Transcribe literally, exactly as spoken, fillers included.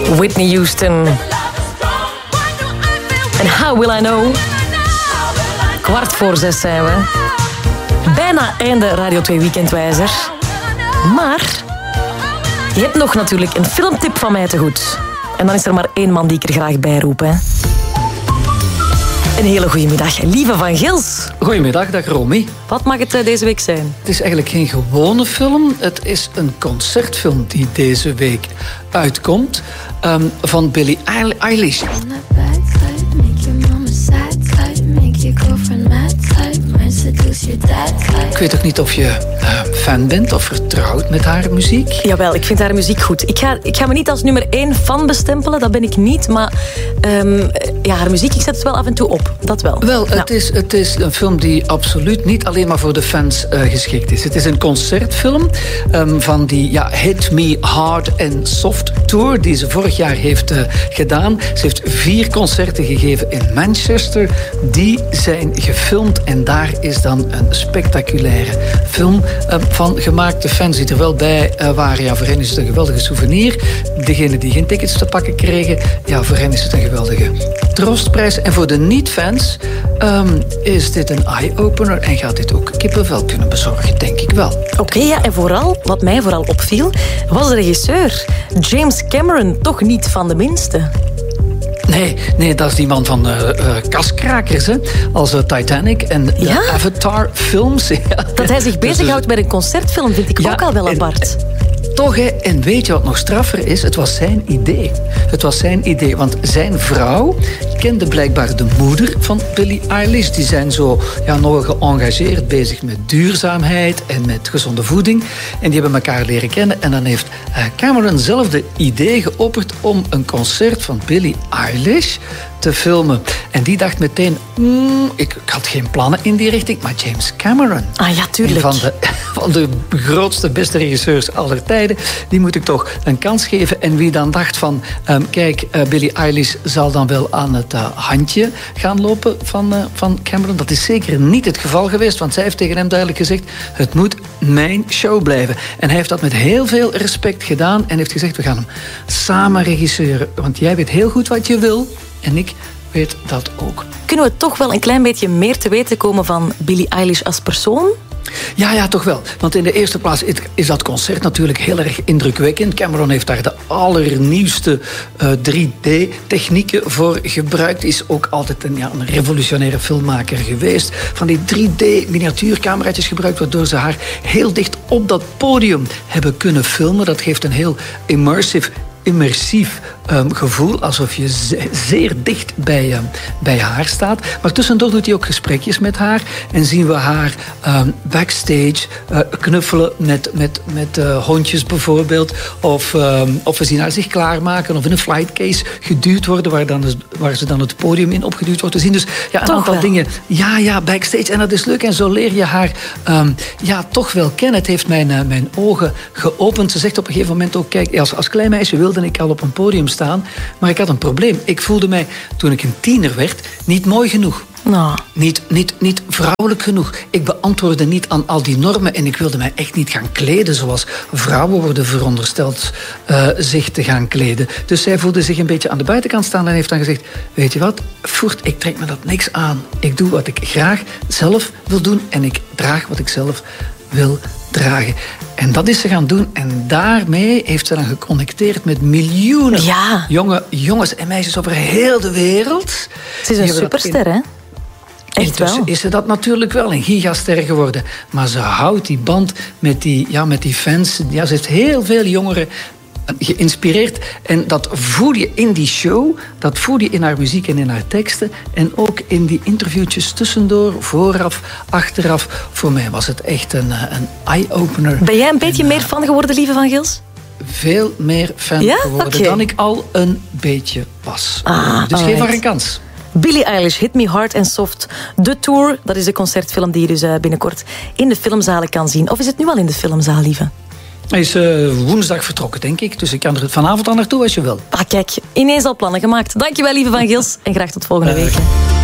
Whitney Houston. En How Will I Know? Kwart voor zes zijn we. Bijna einde Radio twee Weekendwijzer. Maar je hebt nog natuurlijk een filmtip van mij te goed. En dan is er maar één man die ik er graag bij roep. Hè. Een hele goede middag, Lieve van Gils. Goedemiddag, dag Romy. Wat mag het deze week zijn? Het is eigenlijk geen gewone film. Het is een concertfilm die deze week uitkomt. Um, van Billie Eilish. Ik weet ook niet of je uh, fan bent of vertrouwd met haar muziek. Jawel, ik vind haar muziek goed. Ik ga, ik ga me niet als nummer één fan bestempelen, dat ben ik niet. Maar um, ja, haar muziek, ik zet het wel af en toe op. Dat wel. Wel, ja. het, is, het is een film die absoluut niet alleen maar voor de fans uh, geschikt is. Het is een concertfilm um, van die ja, Hit Me Hard and Soft Tour die ze vorig jaar heeft uh, gedaan. Ze heeft vier concerten gegeven in Manchester. Die zijn gefilmd en daar is dan een spectaculaire film uh, van gemaakt. De fans die er wel bij uh, waren, ja, voor hen is het een geweldige souvenir. Degenen die geen tickets te pakken kregen, ja, voor hen is het een geweldige troostprijs. En voor de niet-fans um, is dit een eye-opener en gaat dit ook kippenvel kunnen bezorgen, denk ik wel. Oké, okay, ja, en vooral, wat mij vooral opviel, was de regisseur. James Cameron, toch niet van de minste. Nee, nee, dat is die man van uh, uh, kaskrakers, hè? Als uh, Titanic en de ja? Avatar-films. Ja. Dat hij zich bezighoudt dus, met een concertfilm vind ik ja, ook al wel apart. En, toch, hè? En weet je wat nog straffer is? Het was zijn idee. Het was zijn idee, want zijn vrouw kende blijkbaar de moeder van Billie Eilish. Die zijn zo ja, nogal geëngageerd bezig met duurzaamheid en met gezonde voeding. En die hebben elkaar leren kennen. En dan heeft uh, Cameron zelf de idee geopperd om een concert van Billie Eilish te filmen. En die dacht meteen, mm, ik, ik had geen plannen in die richting, maar James Cameron, ah, ja, tuurlijk. een van de, van de grootste, beste regisseurs aller tijden, die moet ik toch een kans geven. En wie dan dacht van, um, kijk, uh, Billie Eilish zal dan wel aan het uh, handje gaan lopen van, uh, van Cameron. Dat is zeker niet het geval geweest, want zij heeft tegen hem duidelijk gezegd, het moet mijn show blijven. En hij heeft dat met heel veel respect gedaan en heeft gezegd, we gaan hem samen regisseren, want jij weet heel goed wat je wil. En ik weet dat ook. Kunnen we toch wel een klein beetje meer te weten komen van Billie Eilish als persoon? Ja, ja, toch wel. Want in de eerste plaats is dat concert natuurlijk heel erg indrukwekkend. Cameron heeft daar de allernieuwste uh, drie D-technieken voor gebruikt. Is ook altijd een, ja, een revolutionaire filmmaker geweest. Van die drie D-miniatuurcameraatjes gebruikt, waardoor ze haar heel dicht op dat podium hebben kunnen filmen. Dat geeft een heel immersive immersief um, gevoel, alsof je ze- zeer dicht bij, um, bij haar staat. Maar tussendoor doet hij ook gesprekjes met haar en zien we haar um, backstage uh, knuffelen met, met, met uh, hondjes bijvoorbeeld. Of, um, of we zien haar zich klaarmaken of in een flightcase geduwd worden waar, dan, waar ze dan het podium in opgeduwd wordt. We zien dus ja, een toch aantal wel. dingen. Ja, ja, backstage. En dat is leuk. En zo leer je haar um, ja, toch wel kennen. Het heeft mijn, uh, mijn ogen geopend. Ze zegt op een gegeven moment ook, kijk, als, als klein meisje wilde ik al op een podium staan, maar ik had een probleem. Ik voelde mij, toen ik een tiener werd, niet mooi genoeg. Nou. Niet, niet, niet vrouwelijk genoeg. Ik beantwoordde niet aan al die normen en ik wilde mij echt niet gaan kleden zoals vrouwen worden verondersteld uh, zich te gaan kleden. Dus zij voelde zich een beetje aan de buitenkant staan en heeft dan gezegd, weet je wat, voert, ik trek me dat niks aan. Ik doe wat ik graag zelf wil doen en ik draag wat ik zelf wil dragen. En dat is ze gaan doen. En daarmee heeft ze dan geconnecteerd met miljoenen ja. jonge jongens en meisjes over heel de wereld. Ze is een superster, hè? Echt wel. Intussen is ze dat natuurlijk wel een gigaster geworden. Maar ze houdt die band met die, ja, met die fans. Ja, ze heeft heel veel jongeren geïnspireerd. En dat voel je in die show, dat voel je in haar muziek en in haar teksten. En ook in die interviewtjes tussendoor, vooraf, achteraf. Voor mij was het echt een, een eye-opener. Ben jij een beetje en, meer fan geworden, Lieve van Gils? Veel meer fan ja? geworden okay. dan ik al een beetje was. Ah, dus geef haar een kans. Billie Eilish, Hit Me Hard and Soft. De Tour, dat is de concertfilm die je dus uh, binnenkort in de filmzalen kan zien. Of is het nu al in de filmzaal, Lieve? Hij is uh, woensdag vertrokken, denk ik. Dus ik kan er vanavond al naartoe als je wil. Ah, kijk, ineens al plannen gemaakt. Dankjewel, Lieve van Gils. En graag tot volgende week.